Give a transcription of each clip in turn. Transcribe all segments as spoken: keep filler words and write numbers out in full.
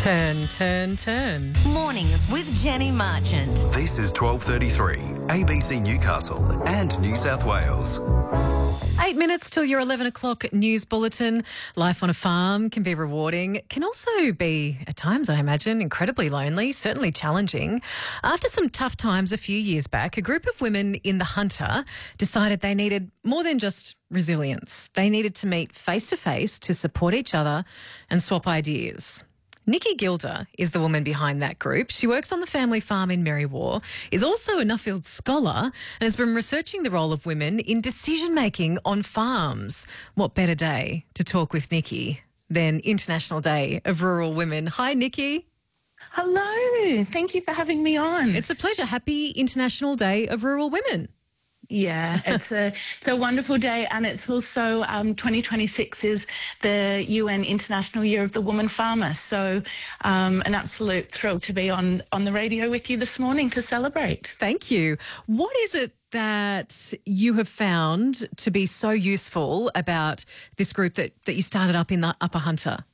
Turn, turn, turn. Mornings with Jenny Marchant. This is twelve thirty-three, A B C Newcastle and New South Wales. Eight minutes till your eleven o'clock news bulletin. Life on a farm can be rewarding, can also be, at times I imagine, incredibly lonely, certainly challenging. After some tough times a few years back, a group of women in the Hunter decided they needed more than just resilience. They needed to meet face to face to support each other and swap ideas. Nikki Gilder is the woman behind that group. She works on the family farm in Merriwa, is also a Nuffield scholar and has been researching the role of women in decision-making on farms. What better day to talk with Nikki than International Day of Rural Women. Hi, Nikki. Hello. Thank you for having me on. It's a pleasure. Happy International Day of Rural Women. Yeah, it's a it's a wonderful day, and it's also um, twenty twenty-six is the U N International Year of the Woman Farmer. So, um, an absolute thrill to be on on the radio with you this morning to celebrate. Thank you. What is it that you have found to be so useful about this group that that you started up in the Upper Hunter?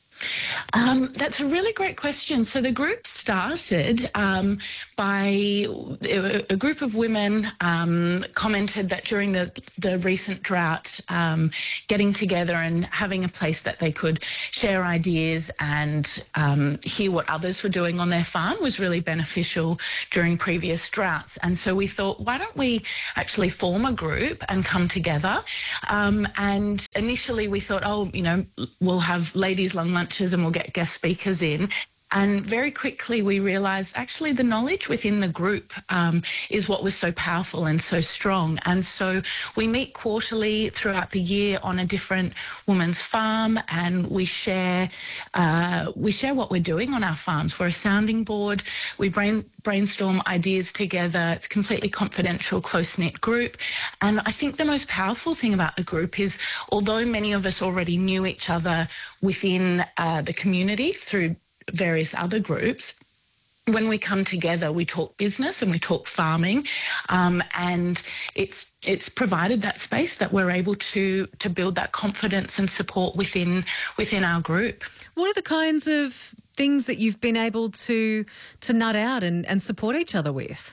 Um, that's a really great question. So the group started um, by a group of women um, commented that during the, the recent drought, um, getting together and having a place that they could share ideas and um, hear what others were doing on their farm was really beneficial during previous droughts. And so we thought, why don't we actually form a group and come together? Um, and initially we thought, oh, you know, we'll have ladies' long lunch and we'll get guest speakers in. And very quickly we realised actually the knowledge within the group um, is what was so powerful and so strong. And so we meet quarterly throughout the year on a different woman's farm, and we share uh, we share what we're doing on our farms. We're a sounding board. We brain, brainstorm ideas together. It's a completely confidential, close-knit group. And I think the most powerful thing about the group is, although many of us already knew each other within uh, the community through various other groups, when we come together, we talk business and we talk farming, um, and it's it's provided that space that we're able to to build that confidence and support within within our group. What are the kinds of things that you've been able to to nut out and, and support each other with?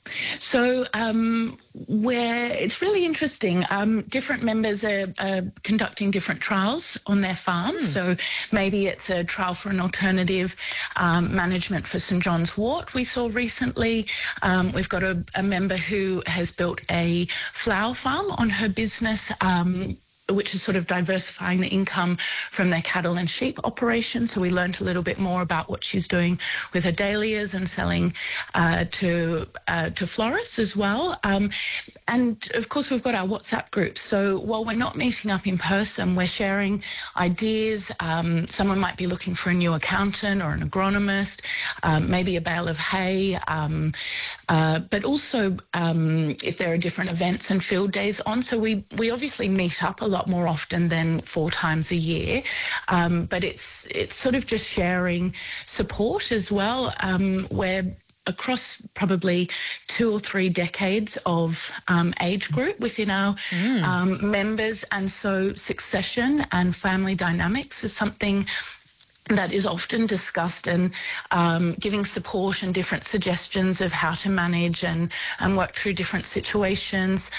So um, where it's really interesting, um, different members are, are conducting different trials on their farms. Mm. So maybe it's a trial for an alternative um, management for St John's wort we saw recently. Um, we've got a, a member who has built a flower farm on her business, um, which is sort of diversifying the income from their cattle and sheep operation. So we learned a little bit more about what she's doing with her dahlias and selling uh, to uh, to florists as well. Um, and of course, we've got our WhatsApp groups. So while we're not meeting up in person, we're sharing ideas. Um, someone might be looking for a new accountant or an agronomist, um, maybe a bale of hay, um, uh, but also um, if there are different events and field days on. So we, we obviously meet up a lot more often than four times a year, um, but it's it's sort of just sharing support as well. Um, where across probably two or three decades of um, age group within our mm. um, members, and so succession and family dynamics is something that is often discussed, and um, giving support and different suggestions of how to manage and, and work through different situations.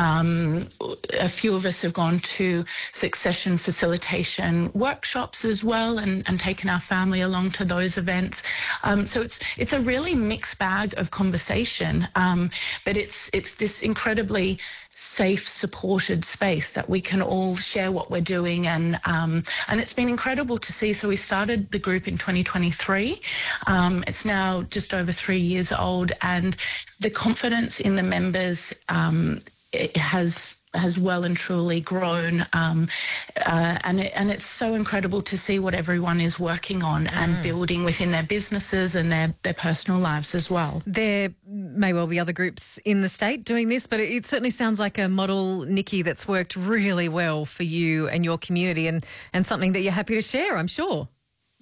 Um, a few of us have gone to succession facilitation workshops as well, and, and taken our family along to those events. Um, so it's it's a really mixed bag of conversation, um, but it's it's this incredibly safe, supported space that we can all share what we're doing, and um, and it's been incredible to see. So we started the group in twenty twenty-three. Um, it's now just over three years old, and the confidence in the members um, it has has well and truly grown, um, uh, and it, and it's so incredible to see what everyone is working on mm. and building within their businesses and their, their personal lives as well. There may well be other groups in the state doing this, but it, it certainly sounds like a model, Nikki, that's worked really well for you and your community, and, and something that you're happy to share, I'm sure.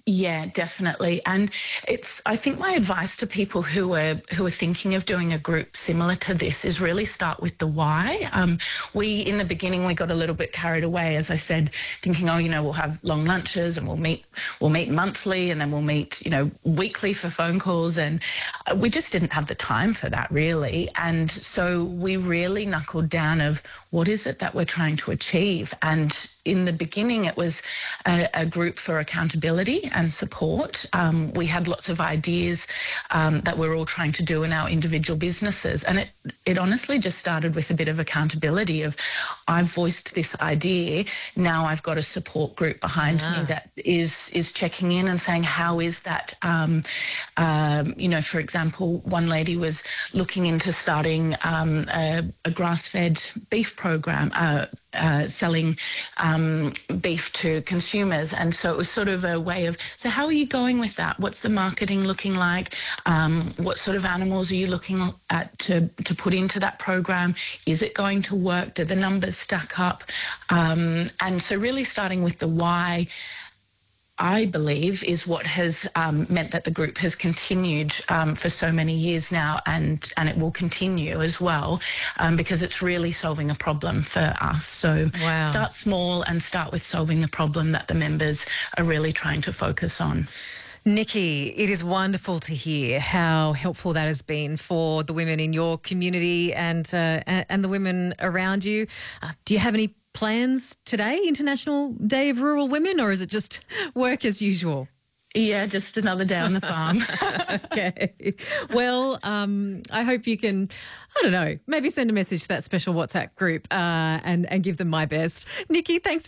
Yeah, definitely. And it's, I think my advice to people who are who are thinking of doing a group similar to this is really start with the why. Um, we, in the beginning, we got a little bit carried away, as I said, thinking, oh, you know, we'll have long lunches and we'll meet, we'll meet monthly and then we'll meet, you know, weekly for phone calls. And we just didn't have the time for that, really. And so we really knuckled down of what is it that we're trying to achieve. And in the beginning, it was a, a group for accountability and support. Um, we had lots of ideas um, that we're all trying to do in our individual businesses. And it, it honestly just started with a bit of accountability of, I've voiced this idea, now I've got a support group behind Ah. me that is is checking in and saying, how is that? Um, um, you know, for example, one lady was looking into starting um, a, a grass-fed beef program, uh, uh, selling um, beef to consumers. And so it was sort of a way of, so how are you going with that? What's the marketing looking like? Um, what sort of animals are you looking at to, to put into that program? Is it going to work? Do the numbers stack up? Um, and so really starting with the why, I believe, is what has um, meant that the group has continued um, for so many years now, and, and it will continue as well, um, because it's really solving a problem for us. So Wow. start small and start with solving the problem that the members are really trying to focus on. Nikki, it is wonderful to hear how helpful that has been for the women in your community and uh, and the women around you. Uh, do you have any plans today, International Day of Rural Women, or is it just work as usual? Yeah, just another day on the farm. Okay. Well, um, I hope you can, I don't know, maybe send a message to that special WhatsApp group uh, and, and give them my best. Nikki, thanks